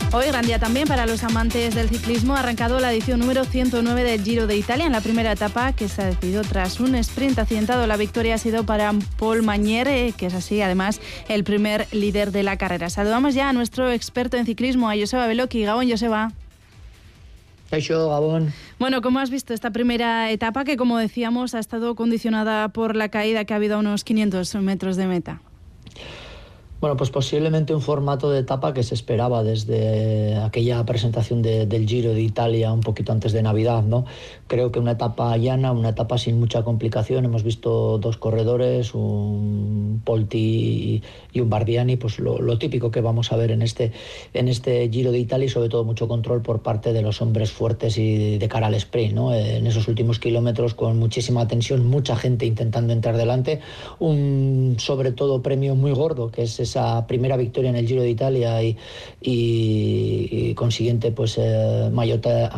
Hoy gran día también para los amantes del ciclismo. Ha arrancado la edición número 109 del Giro de Italia en la primera etapa, que se ha decidido tras un sprint accidentado. La victoria ha sido para Paul Magnier, que es así además el primer líder de la carrera. Saludamos ya a nuestro experto en ciclismo, a Joseba Beloki. Gabón, Joseba. Kaixo, Gabón. Bueno, ¿cómo has visto esta primera etapa que, como decíamos, ha estado condicionada por la caída que ha habido a unos 500 metros de meta? Bueno, pues posiblemente un formato de etapa que se esperaba desde aquella presentación del Giro de Italia un poquito antes de Navidad, ¿no? Creo que una etapa llana, una etapa sin mucha complicación. Hemos visto dos corredores, un Polti y un Bardiani, pues lo típico que vamos a ver en este Giro de Italia, y sobre todo mucho control por parte de los hombres fuertes y de cara al sprint, ¿no? En esos últimos kilómetros con muchísima tensión, mucha gente intentando entrar delante, un sobre todo premio muy gordo, que es esa primera victoria en el Giro de Italia y consiguiente pues maillot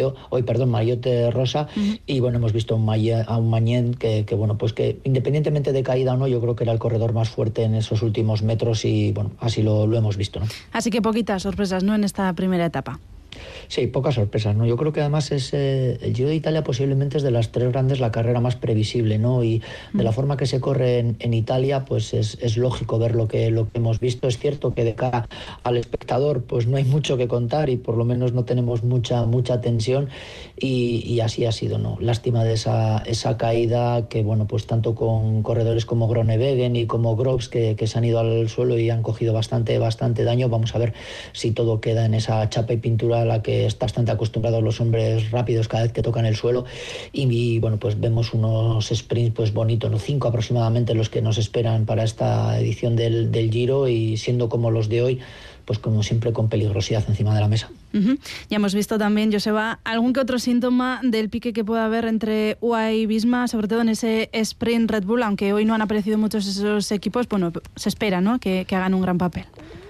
rosa. Uh-huh. Y bueno, hemos visto a un Magnier que bueno, pues que independientemente de caída o no, yo creo que era el corredor más fuerte en esos últimos metros y bueno, así lo hemos visto, ¿no? Así que poquitas sorpresas, ¿no?, en esta primera etapa. Sí, pocas sorpresas, ¿no? Yo creo que además es el Giro de Italia posiblemente es de las tres grandes la carrera más previsible, ¿no? Y de la forma que se corre en Italia, pues es lógico ver lo que hemos visto. Es cierto que de cara al espectador, pues no hay mucho que contar y por lo menos no tenemos mucha tensión y así ha sido, ¿no? Lástima de esa caída que, bueno, pues tanto con corredores como Groenewegen y como Groves que se han ido al suelo y han cogido bastante daño. Vamos a ver si todo queda en esa chapa y pintura a la que están bastante acostumbrados los hombres rápidos cada vez que tocan el suelo y bueno, pues vemos unos sprints pues bonitos, ¿no? 5 aproximadamente los que nos esperan para esta edición del Giro, y siendo como los de hoy, pues como siempre con peligrosidad encima de la mesa. Uh-huh. Ya hemos visto también, Joseba, algún que otro síntoma del pique que pueda haber entre UAE y Visma, sobre todo en ese sprint Red Bull, aunque hoy no han aparecido muchos esos equipos. Bueno, se espera, ¿no?, que hagan un gran papel.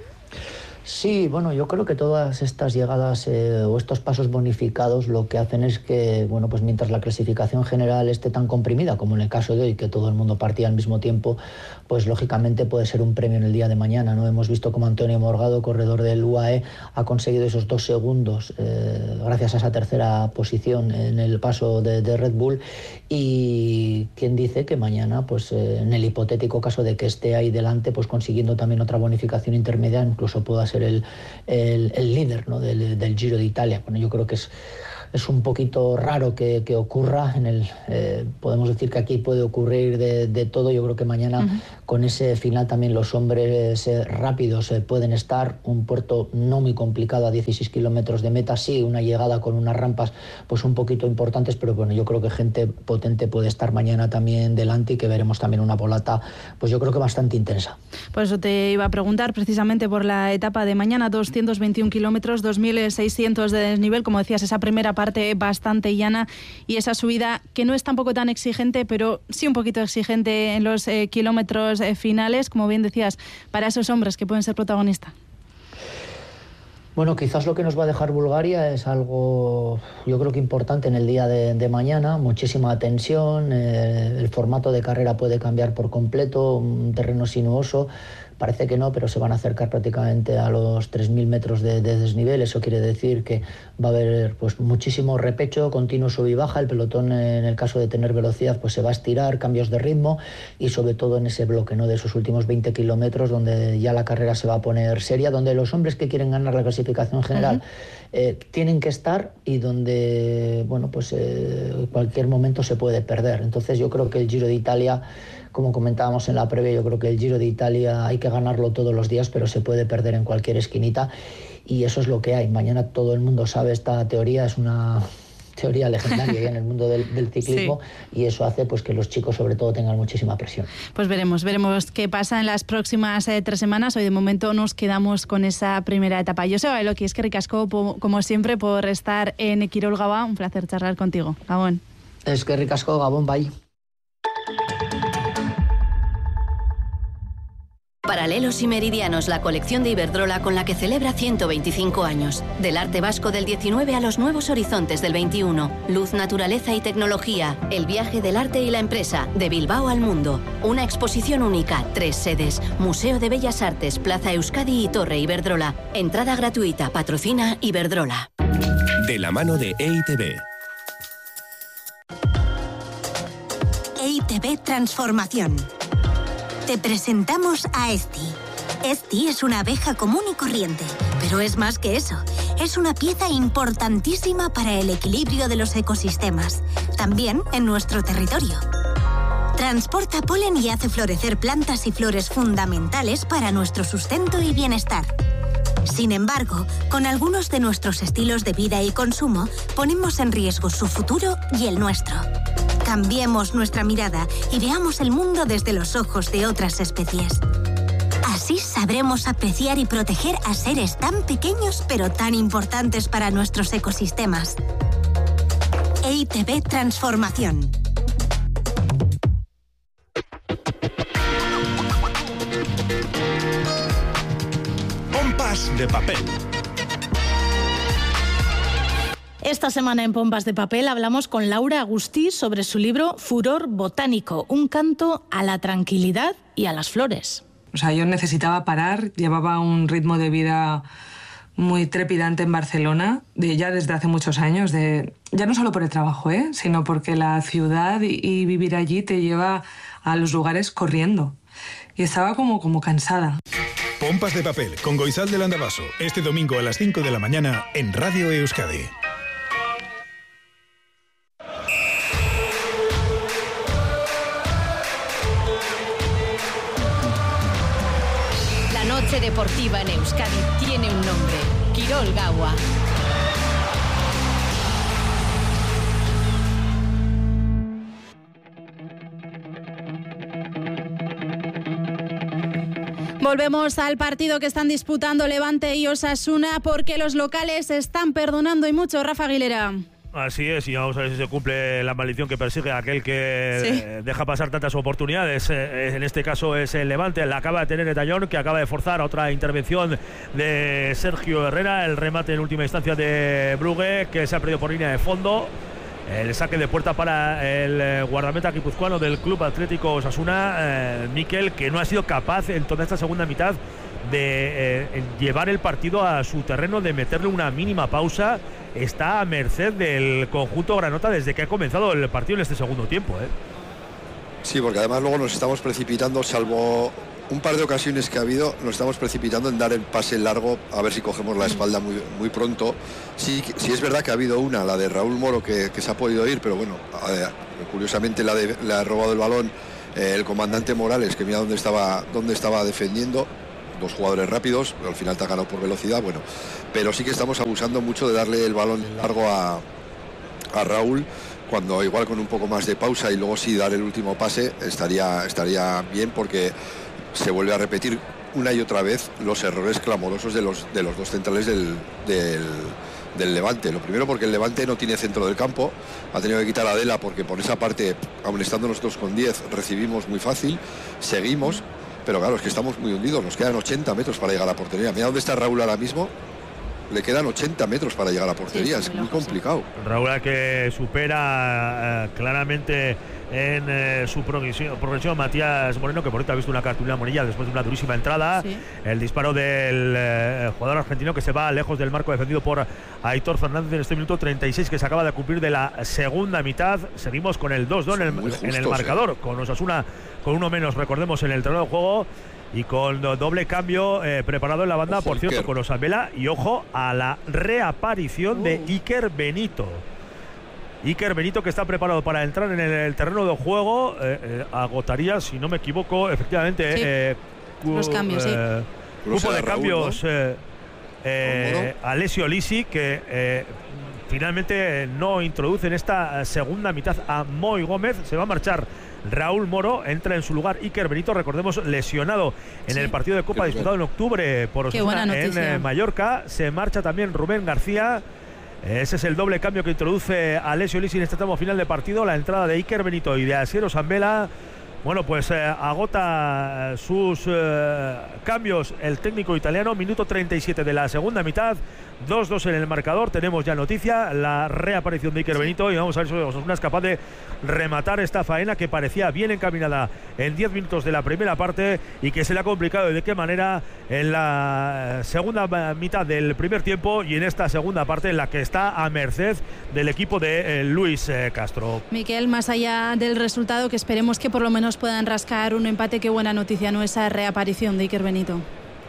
Sí, bueno, yo creo que todas estas llegadas o estos pasos bonificados lo que hacen es que, bueno, pues mientras la clasificación general esté tan comprimida como en el caso de hoy, que todo el mundo partía al mismo tiempo, pues lógicamente puede ser un premio en el día de mañana, ¿no? Hemos visto cómo Antonio Morgado, corredor del UAE, ha conseguido esos 2 segundos gracias a esa tercera posición en el paso de Red Bull, y quien dice que mañana, pues en el hipotético caso de que esté ahí delante, pues consiguiendo también otra bonificación intermedia, incluso pueda ser el líder, ¿no?, del Giro de Italia. Bueno, yo creo que es un poquito raro que ocurra. Podemos decir que aquí puede ocurrir de todo. Yo creo que mañana con ese final también los hombres rápidos pueden estar. Un puerto no muy complicado a 16 kilómetros de meta, sí, una llegada con unas rampas pues un poquito importantes, pero bueno, yo creo que gente potente puede estar mañana también delante y que veremos también una volata, pues yo creo que bastante intensa. Por eso te iba a preguntar precisamente por la etapa de mañana, 221 kilómetros, 2.600 de desnivel, como decías, esa primera parte bastante llana y esa subida que no es tampoco tan exigente, pero sí un poquito exigente en los kilómetros finales, como bien decías, para esos hombres que pueden ser protagonistas. Bueno, quizás lo que nos va a dejar Bulgaria es algo, yo creo que importante en el día de mañana, muchísima tensión, el formato de carrera puede cambiar por completo, un terreno sinuoso. Parece que no, pero se van a acercar prácticamente a los 3.000 metros de desnivel. Eso quiere decir que va a haber pues muchísimo repecho, continuo sub y baja. El pelotón, en el caso de tener velocidad, pues se va a estirar, cambios de ritmo y sobre todo en ese bloque, ¿no?, de esos últimos 20 kilómetros donde ya la carrera se va a poner seria, donde los hombres que quieren ganar la clasificación general tienen que estar y donde, bueno, pues cualquier momento se puede perder. Entonces yo creo que el Giro de Italia, como comentábamos en la previa, yo creo que el Giro de Italia hay que ganarlo todos los días, pero se puede perder en cualquier esquinita y eso es lo que hay. Mañana todo el mundo sabe esta teoría, es una teoría legendaria en el mundo del ciclismo, sí. Y eso hace pues que los chicos sobre todo tengan muchísima presión. Pues veremos qué pasa en las próximas 3 semanas. Hoy de momento nos quedamos con esa primera etapa. Joseba Beloki, es que ricasco como siempre por estar en Kirol Gabá. Un placer charlar contigo. Gabón. Es que ricasco, Gabón, bye. Paralelos y Meridianos, la colección de Iberdrola con la que celebra 125 años. Del arte vasco del 19 a los nuevos horizontes del 21. Luz, naturaleza y tecnología. El viaje del arte y la empresa, de Bilbao al mundo. Una exposición única, 3 sedes. Museo de Bellas Artes, Plaza Euskadi y Torre Iberdrola. Entrada gratuita, patrocina Iberdrola. De la mano de EITB. EITB Transformación. Te presentamos a Esti. Esti es una abeja común y corriente, pero es más que eso. Es una pieza importantísima para el equilibrio de los ecosistemas, también en nuestro territorio. Transporta polen y hace florecer plantas y flores fundamentales para nuestro sustento y bienestar. Sin embargo, con algunos de nuestros estilos de vida y consumo, ponemos en riesgo su futuro y el nuestro. Cambiemos nuestra mirada y veamos el mundo desde los ojos de otras especies. Así sabremos apreciar y proteger a seres tan pequeños pero tan importantes para nuestros ecosistemas. EITB Transformación. Pompas de papel. Esta semana en Pompas de Papel hablamos con Laura Agustí sobre su libro Furor botánico, un canto a la tranquilidad y a las flores. O sea, yo necesitaba parar, llevaba un ritmo de vida muy trepidante en Barcelona, ya desde hace muchos años, ya no solo por el trabajo, sino porque la ciudad y vivir allí te lleva a los lugares corriendo. Y estaba como cansada. Pompas de Papel con Goizal del Andabaso, este domingo a las 5 de la mañana en Radio Euskadi. La noche deportiva en Euskadi tiene un nombre: Kirol Gaua. Volvemos al partido que están disputando Levante y Osasuna, porque los locales están perdonando y mucho. Rafa Aguilera. Así es, y vamos a ver si se cumple la maldición que persigue a aquel que deja pasar tantas oportunidades. En este caso es el Levante, la acaba de tener Etallón, que acaba de forzar otra intervención de Sergio Herrera, el remate en última instancia de Brugge, que se ha perdido por línea de fondo. El saque de puerta para el guardameta guipuzcoano del Club Atlético Osasuna, Mikel, que no ha sido capaz en toda esta segunda mitad de llevar el partido a su terreno, de meterle una mínima pausa. Está a merced del conjunto granota desde que ha comenzado el partido en este segundo tiempo. Sí, porque además luego nos estamos precipitando, salvo un par de ocasiones que ha habido, nos estamos precipitando en dar el pase largo, a ver si cogemos la espalda muy pronto. Sí, es verdad que ha habido una, la de Raúl Moro, que se ha podido ir, pero bueno, curiosamente le ha robado el balón el comandante Morales, que mira dónde estaba defendiendo. Dos jugadores rápidos, pero al final te ha ganado por velocidad, bueno, pero sí que estamos abusando mucho de darle el balón largo a Raúl, cuando igual con un poco más de pausa y luego sí dar el último pase estaría bien, porque se vuelve a repetir una y otra vez los errores clamorosos de los dos centrales del Levante. Lo primero, porque el Levante no tiene centro del campo, ha tenido que quitar a Adela, porque por esa parte, aun estando nosotros con 10, recibimos muy fácil, seguimos. Pero claro, es que estamos muy hundidos, nos quedan 80 metros para llegar a la portería. Mira dónde está Raúl ahora mismo, le quedan 80 metros para llegar a la portería, es muy complicado. Raúl, que supera claramente en su progresión Matías Moreno, que por ahorita ha visto una cartulina amarilla después de una durísima entrada. Sí. El disparo del jugador argentino, que se va lejos del marco, defendido por Aitor Fernández en este minuto 36 que se acaba de cumplir de la segunda mitad. Seguimos con el 2-2 en el marcador, con Osasuna con uno menos, recordemos, en el terreno de juego, y con doble cambio preparado en la banda, por cierto, con Osamela, y ojo a la reaparición de Iker Benito. Iker Benito, que está preparado para entrar en el terreno de juego, agotaría, si no me equivoco, efectivamente, los cambios, grupo de cambios, Alessio Lisi, que finalmente no introduce en esta segunda mitad a Moi Gómez. Se va a marchar Raúl Moro, entra en su lugar Iker Benito, recordemos, lesionado en el partido de Copa disputado en octubre por Osasuna en Mallorca. Se marcha también Rubén García. Ese es el doble cambio que introduce Alessio Lisi en este tramo final de partido. La entrada de Iker Benito y de Asier Osamela Bueno, pues agota sus cambios el técnico italiano, minuto 37 de la segunda mitad, 2-2 en el marcador. Tenemos ya noticia, la reaparición de Iker Benito, y vamos a ver si Osasuna es capaz de rematar esta faena que parecía bien encaminada en 10 minutos de la primera parte y que se le ha complicado y de qué manera en la segunda mitad del primer tiempo y en esta segunda parte en la que está a merced del equipo de Luis Castro. Miquel, más allá del resultado, que esperemos que por lo menos puedan rascar un empate, qué buena noticia, ¿no?, esa reaparición de Iker Benito.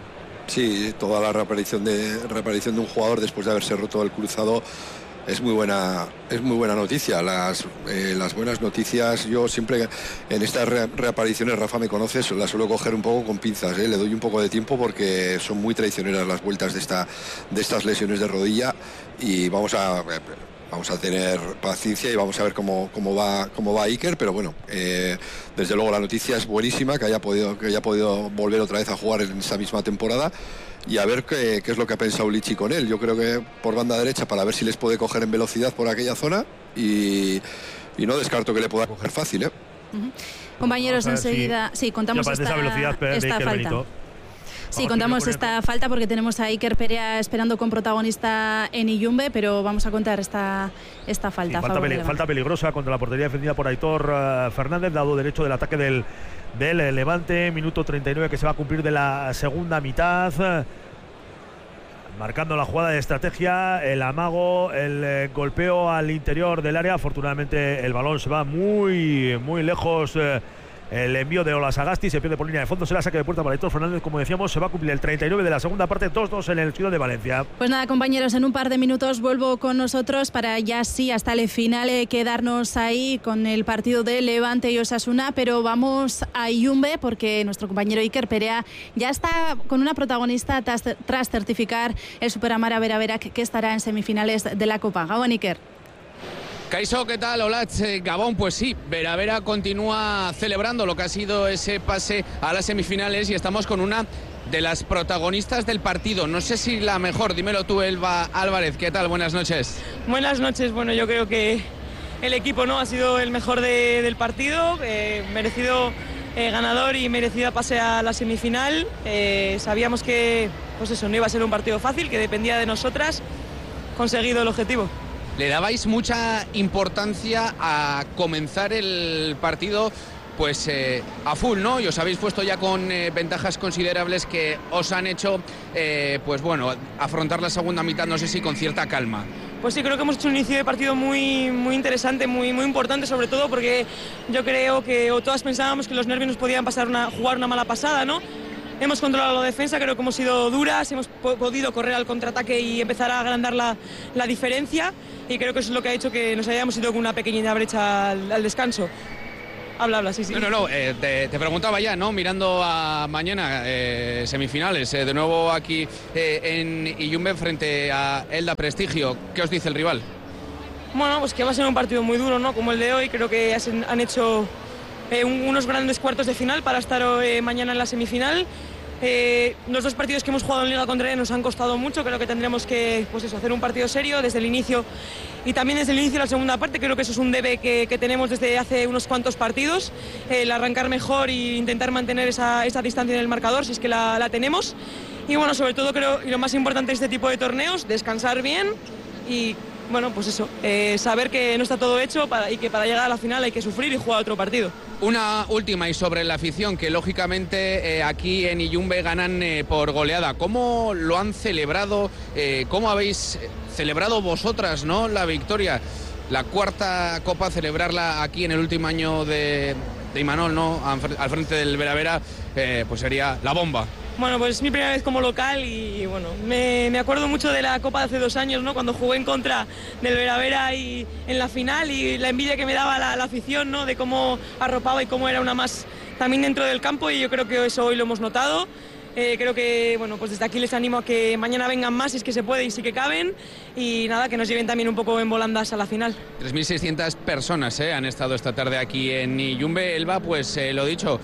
Sí, toda la reaparición de un jugador después de haberse roto el cruzado es muy buena noticia. Las buenas noticias, yo siempre en estas reapariciones, Rafa me conoces, las suelo coger un poco con pinzas, le doy un poco de tiempo porque son muy traicioneras las vueltas de estas lesiones de rodilla, y vamos a tener paciencia y vamos a ver cómo va Iker, pero bueno, desde luego la noticia es buenísima, que haya podido volver otra vez a jugar en esa misma temporada, y a ver qué es lo que ha pensado Lichi con él. Yo creo que por banda derecha, para ver si les puede coger en velocidad por aquella zona, y no descarto que le pueda coger fácil. Uh-huh. Compañeros, enseguida sí contamos esta falta. Sí, contamos esta falta porque tenemos a Iker Perea esperando con protagonista en Iyumbe, pero vamos a contar esta falta. Sí, falta peligrosa contra la portería defendida por Aitor Fernández, lado derecho del ataque del Levante, minuto 39 que se va a cumplir de la segunda mitad. Marcando la jugada de estrategia, el amago, el golpeo al interior del área. Afortunadamente el balón se va muy, muy lejos. El envío de Ola Sagasti se pierde por línea de fondo, se la saque de puerta para Aitor Fernández. Como decíamos, se va a cumplir el 39 de la segunda parte, 2-2 en el Ciudad de Valencia. Pues nada, compañeros, en un par de minutos vuelvo con nosotros para ya sí hasta el final quedarnos ahí con el partido de Levante y Osasuna, pero vamos a Iyumbe porque nuestro compañero Iker Perea ya está con una protagonista tras certificar el Superamara Bera-Berak, que estará en semifinales de la Copa. Gabón, Iker. Kaixo, ¿qué tal? Hola, Gabón. Pues sí, Bera continúa celebrando lo que ha sido ese pase a las semifinales y estamos con una de las protagonistas del partido. No sé si la mejor, dímelo tú, Elba Álvarez. ¿Qué tal? Buenas noches. Buenas noches. Bueno, yo creo que el equipo no ha sido el mejor del partido, merecido ganador y merecida pase a la semifinal. Sabíamos que pues eso, no iba a ser un partido fácil, que dependía de nosotras. Conseguido el objetivo. Le dabais mucha importancia a comenzar el partido pues a full, ¿no? Y os habéis puesto ya con ventajas considerables que os han hecho pues bueno, afrontar la segunda mitad, no sé si con cierta calma. Pues sí, creo que hemos hecho un inicio de partido muy, muy interesante, muy, muy importante, sobre todo porque yo creo que todas pensábamos que los nervios nos podían jugar una mala pasada, ¿no? Hemos controlado la defensa, creo que hemos sido duras, hemos podido correr al contraataque y empezar a agrandar la diferencia, y creo que eso es lo que ha hecho que nos hayamos ido con una pequeña brecha al descanso. Habla, sí. No, te preguntaba ya, ¿no? Mirando a mañana, semifinales, de nuevo aquí en Iyumbe frente a Elda Prestigio. ¿Qué os dice el rival? Bueno, pues que va a ser un partido muy duro, ¿no? Como el de hoy, creo que han hecho unos grandes cuartos de final para estar mañana en la semifinal. Los dos partidos que hemos jugado en Liga contra ellos nos han costado mucho. Creo que tendremos que hacer un partido serio desde el inicio y también desde el inicio de la segunda parte. Creo que eso es un debe que tenemos desde hace unos cuantos partidos, el arrancar mejor e intentar mantener esa distancia en el marcador si es que la tenemos. Y bueno, sobre todo creo, y lo más importante de este tipo de torneos, descansar bien y bueno, pues eso, saber que no está todo hecho y que para llegar a la final hay que sufrir y jugar otro partido. Una última y sobre la afición, que lógicamente aquí en Iyumbe ganan por goleada. ¿Cómo lo han celebrado? ¿Cómo habéis celebrado vosotras, ¿no?, la victoria? La cuarta copa, celebrarla aquí en el último año de Imanol, ¿no?, al frente del Bera, pues sería la bomba. Bueno, pues es mi primera vez como local y bueno, me acuerdo mucho de la Copa de hace 2 años, ¿no? Cuando jugué en contra del Bera y en la final, y la envidia que me daba la afición, ¿no?, de cómo arropaba y cómo era una más también dentro del campo, y yo creo que eso hoy lo hemos notado. Creo que, bueno, pues desde aquí les animo a que mañana vengan más si es que se puede y sí que caben, y nada, que nos lleven también un poco en volandas a la final. 3.600 personas han estado esta tarde aquí en Iyumbe. Elba, pues lo dicho,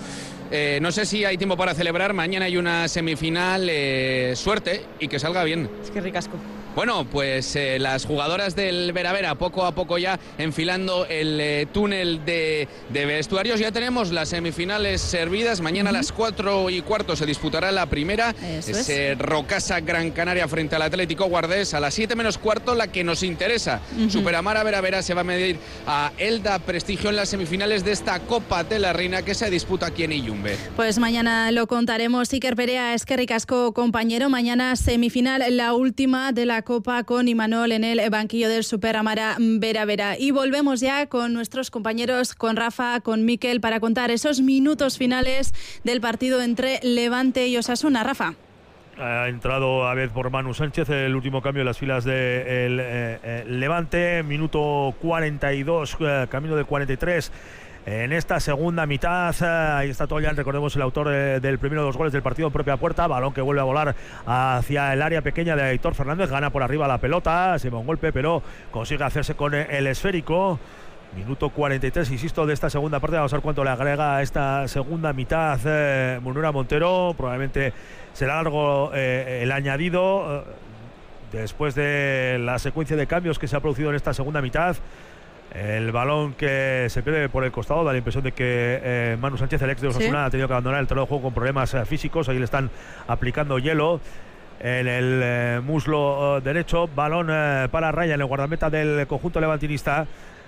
no sé si hay tiempo para celebrar. Mañana hay una semifinal. Suerte y que salga bien. Es que ricasco. Bueno, pues las jugadoras del Vera Vera poco a poco ya enfilando el túnel de vestuarios. Ya tenemos las semifinales servidas. Mañana a las 4:15 se disputará la primera. Es Rocasa Gran Canaria frente al Atlético Guardés. A las 7:15 la que nos interesa. Superamara Vera Vera se va a medir a Elda Prestigio en las semifinales de esta Copa de la Reina que se disputa aquí en Illumbe. Pues mañana lo contaremos. Iker Perea, eskerrik asko, compañero. Mañana semifinal, la última de la Copa con Imanol en el banquillo del Superamara Vera Vera. Y volvemos ya con nuestros compañeros, con Rafa, con Mikel, para contar esos minutos finales del partido entre Levante y Osasuna. Rafa. Ha entrado a vez por Manu Sánchez el último cambio en las filas del Levante. Minuto 42, camino de 43. En esta segunda mitad, ahí está Toyan, recordemos el autor del primero de los goles del partido en propia puerta, balón que vuelve a volar hacia el área pequeña de Aitor Fernández, gana por arriba la pelota, se va un golpe pero consigue hacerse con el esférico. Minuto 43, insisto, de esta segunda parte. Vamos a ver cuánto le agrega a esta segunda mitad Munura Montero. Probablemente será largo el añadido después de la secuencia de cambios que se ha producido en esta segunda mitad. El balón que se pierde por el costado da la impresión de que Manu Sánchez, el ex de Osasuna, ha tenido que abandonar el terreno de juego con problemas físicos. Ahí le están aplicando hielo en el muslo derecho. Balón para Raya en el guardameta del conjunto levantinista,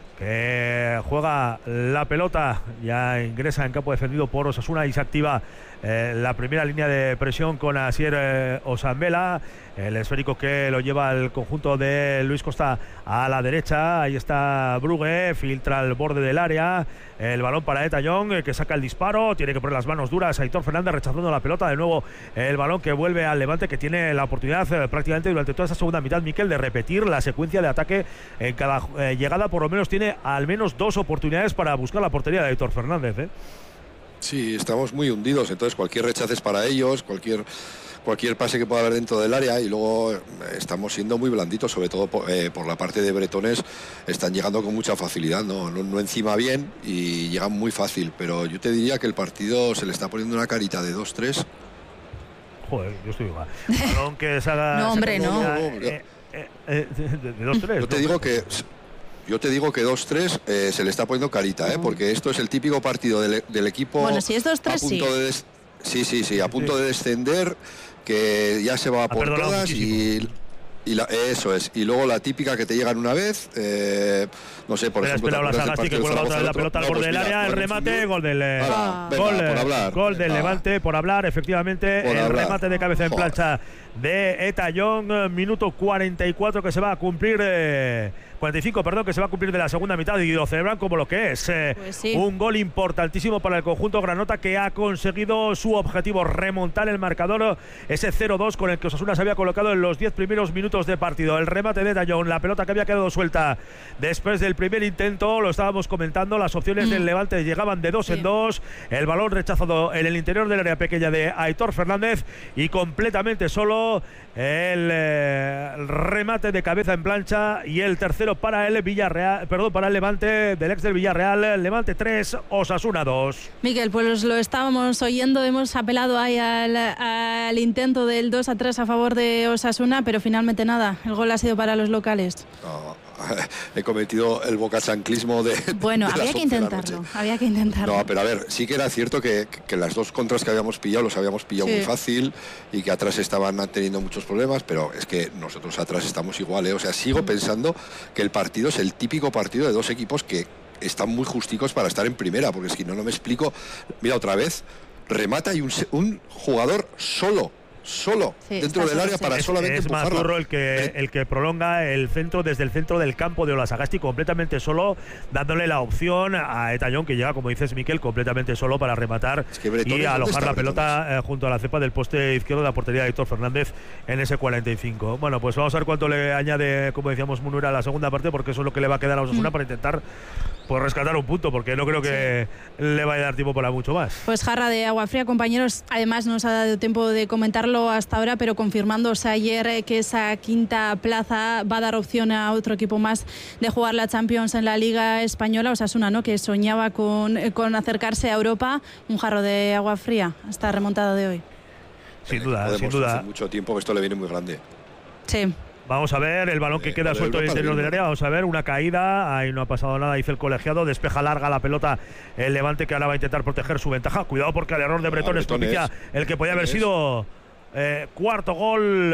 que juega la pelota, ya ingresa en campo defendido por Osasuna y se activa la primera línea de presión con Asier Osambela. El esférico que lo lleva el conjunto de Luis Costa a la derecha. Ahí está Brugge, filtra el borde del área. El balón para Eta Young, que saca el disparo. Tiene que poner las manos duras Aitor Fernández, rechazando la pelota. De nuevo el balón que vuelve al Levante, que tiene la oportunidad prácticamente durante toda esta segunda mitad, Mikel, de repetir la secuencia de ataque. En cada llegada por lo menos tiene al menos 2 oportunidades para buscar la portería de Aitor Fernández. Sí, estamos muy hundidos, entonces cualquier rechazo es para ellos, cualquier pase que pueda haber dentro del área, y luego estamos siendo muy blanditos, sobre todo por la parte de bretones. Están llegando con mucha facilidad, no encima bien, y llegan muy fácil, pero yo te diría que el partido se le está poniendo una carita de 2-3. Joder, yo estoy igual. Balón que se haga... No, hombre, no. De 2-3. Yo te digo que 2-3 se le está poniendo carita, porque esto es el típico partido del equipo. Bueno, si es 2-3 sí. Sí, a punto de descender, que ya se va por todas eso es. Y luego la típica que te llegan una vez, no sé, por ejemplo... que vuelva otra vez la pelota al borde del área, el remate, gol del... Gol del Levante, por hablar, efectivamente, el remate de cabeza en plancha de Eta Young. Minuto 44 que se va a cumplir... 45, perdón, que se va a cumplir de la segunda mitad, y lo celebran como lo que es. Pues sí. Un gol importantísimo para el conjunto granota, que ha conseguido su objetivo, remontar el marcador, ese 0-2 con el que Osasuna se había colocado en los 10 primeros minutos de partido. El remate de Dayón, la pelota que había quedado suelta después del primer intento, lo estábamos comentando, las opciones del Levante llegaban de 2 en 2, el balón rechazado en el interior del área pequeña de Aitor Fernández, y completamente solo el remate de cabeza en plancha, y el tercero para el Villarreal, para el Levante, del ex del Villarreal. Levante 3, Osasuna 2. Mikel, pues lo estábamos oyendo, hemos apelado ahí al intento del 2-3 a favor de Osasuna, pero finalmente nada, el gol ha sido para los locales. He cometido el bocachanclismo de... Bueno, de había que intentarlo. No, pero a ver, sí que era cierto que las dos contras que habíamos pillado los habíamos pillado muy fácil, y que atrás estaban teniendo muchos problemas, pero es que nosotros atrás estamos igual, O sea, sigo pensando que el partido es el típico partido de dos equipos que están muy justicos para estar en primera, porque es que no me explico. Mira, otra vez, remata y un jugador solo dentro del área para solamente empujarla. Es Mazurro el que prolonga el centro desde el centro del campo de Olasagasti, completamente solo, dándole la opción a Etayón, que llega, como dices, Mikel, completamente solo para rematar y alojar la pelota junto a la cepa del poste izquierdo de la portería de Aitor Fernández en ese 45. Bueno, pues vamos a ver cuánto le añade, como decíamos, Munura a la segunda parte, porque eso es lo que le va a quedar a Osasuna para intentar rescatar un punto, porque no creo que le vaya a dar tiempo para mucho más. Pues jarra de agua fría, compañeros. Además, nos ha dado tiempo de comentarlo hacerlo hasta ahora, pero confirmándose ayer que esa quinta plaza va a dar opción a otro equipo más de jugar la Champions en la Liga Española. Osasuna, ¿no?, que soñaba con acercarse a Europa. Un jarro de agua fría esta remontada de hoy. Sin duda, sin duda. Hace mucho tiempo que esto le viene muy grande. Sí. Vamos a ver el balón que queda suelto en el interior del área. Vamos a ver una caída. Ahí no ha pasado nada, dice el colegiado. Despeja larga la pelota el Levante, que ahora va a intentar proteger su ventaja. Cuidado porque el error de Bretón es propicia el que podía haber sido cuarto gol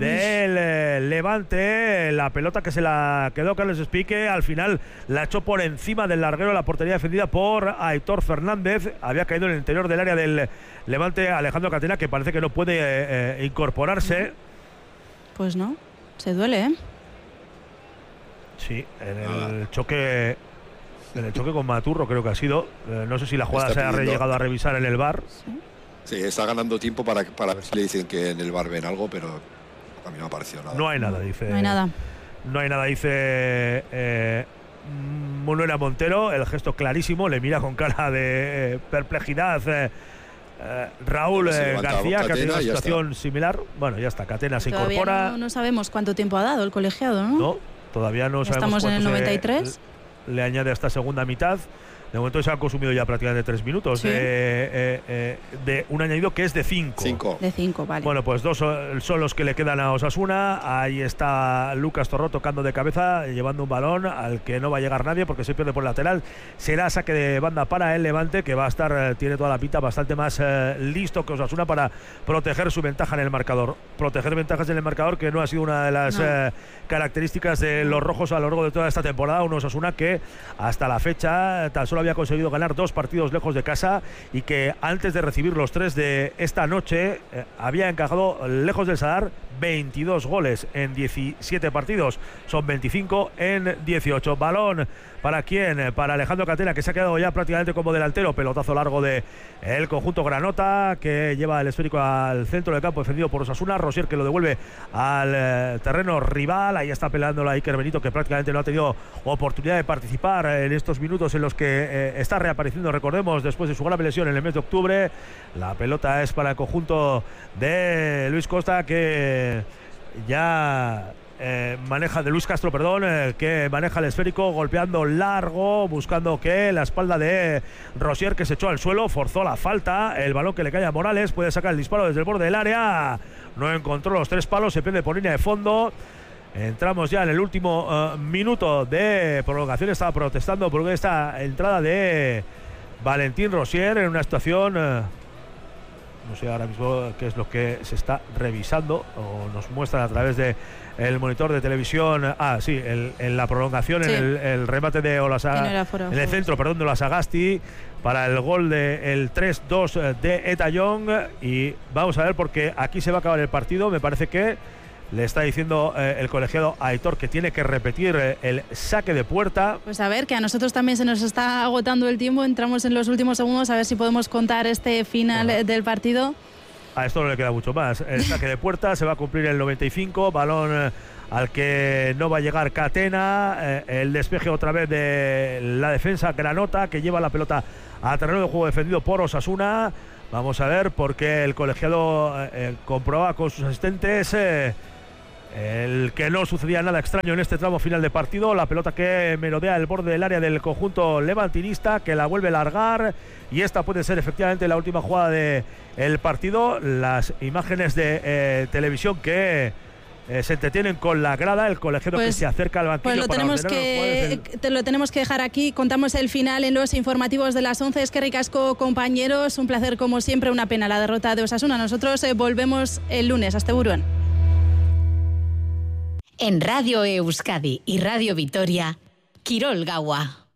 del Levante. La pelota que se la quedó Carles Espique. Al final la echó por encima del larguero. La portería defendida por Aitor Fernández. Había caído en el interior del área del Levante Alejandro Catena, que parece que no puede incorporarse. Pues no. Se duele, ¿eh? Sí, en el choque con Maturro creo que ha sido. No sé si la jugada se ha llegado a revisar en el VAR. Sí, está ganando tiempo para ver si le dicen que en el VAR ven algo, pero a mí no me ha parecido nada. No hay nada, dice. No hay nada. No hay nada, dice Manuela Montero. El gesto clarísimo, le mira con cara de perplejidad. Raúl García, que ha tenido una situación similar. Bueno, ya está, Catena se todavía incorpora. No sabemos cuánto tiempo ha dado el colegiado, ¿no? No, todavía no sabemos. Estamos en el 93. Le añade a esta segunda mitad. De momento se han consumido ya prácticamente 3 minutos, sí. De un añadido que es de 5. De 5, vale. Bueno, pues 2 son los que le quedan a Osasuna. Ahí está Lucas Torró tocando de cabeza, llevando un balón al que no va a llegar nadie porque se pierde por lateral. Será saque de banda para el Levante, que va a estar, tiene toda la pinta bastante más listo que Osasuna para proteger su ventaja en el marcador. Proteger ventajas en el marcador, que no ha sido una de las características de los rojos a lo largo de toda esta temporada. Un Osasuna que hasta la fecha tan solo había conseguido ganar 2 partidos lejos de casa y que antes de recibir los 3 de esta noche había encajado lejos del Sadar 22 goles en 17 partidos, son 25 en 18. Balón para quién, para Alejandro Catena, que se ha quedado ya prácticamente como delantero. Pelotazo largo de el conjunto granota, que lleva el esférico al centro del campo, defendido por Osasuna. Rosier, que lo devuelve al terreno rival. Ahí está peleándola Iker Benito, que prácticamente no ha tenido oportunidad de participar en estos minutos en los que está reapareciendo, recordemos, después de su grave lesión en el mes de octubre. La pelota es para el conjunto de Luis Costa, que ya maneja, de Luis Castro, perdón, que maneja el esférico, golpeando largo, buscando que la espalda de Rosier, que se echó al suelo, forzó la falta. El balón que le cae a Morales, puede sacar el disparo desde el borde del área, no encontró los 3 palos, se pierde por línea de fondo. Entramos ya en el último minuto de prolongación. Estaba protestando por esta entrada de Valentín Rosier en una situación, no sé ahora mismo qué es lo que se está revisando o nos muestran a través de el monitor de televisión. Sí, en la prolongación, sí. En el remate de en el centro, perdón, de Olasagasti para el gol del 3-2 de Eta Young. Y vamos a ver, porque aquí se va a acabar el partido. Me parece que le está diciendo el colegiado a Aitor que tiene que repetir el saque de puerta. Pues a ver, que a nosotros también se nos está agotando el tiempo. Entramos en los últimos segundos, a ver si podemos contar este final del partido. A esto no le queda mucho más. El saque de puerta se va a cumplir el 95. Balón al que no va a llegar Catena. El despeje otra vez de la defensa granota, que lleva la pelota a terreno de juego defendido por Osasuna. Vamos a ver, porque el colegiado comprobaba con sus asistentes el que no sucedía nada extraño en este tramo final de partido. La pelota que merodea el borde del área del conjunto levantinista, que la vuelve a largar, y esta puede ser efectivamente la última jugada del partido. Las imágenes de televisión que se entretienen con la grada, el colegiado que se acerca al banquillo. Pues lo tenemos que dejar aquí. Contamos el final en los informativos de las 11. Eskerrik asko, compañeros, un placer como siempre. Una pena la derrota de Osasuna. Nosotros volvemos el lunes. Asteburuan. En Radio Euskadi y Radio Vitoria, Kirol Gaua.